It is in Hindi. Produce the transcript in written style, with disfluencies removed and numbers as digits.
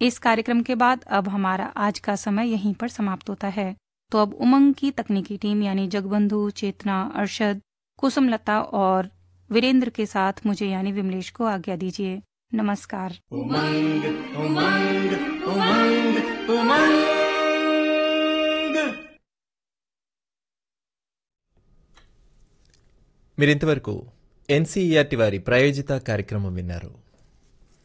इस कार्यक्रम के बाद अब हमारा आज का समय यहीं पर समाप्त होता है। तो अब उमंग की तकनीकी टीम यानी जगबंधु, चेतना, अरशद, कुसुमलता और वीरेंद्र के साथ मुझे यानी विमलेश को आज्ञा दीजिए। नमस्कार। उमंग उमंग उमंग उमंग। మీరింతవరకు ఎన్సీఈఆర్టీ వారి ప్రాయోజిత కార్యక్రమం విన్నారు.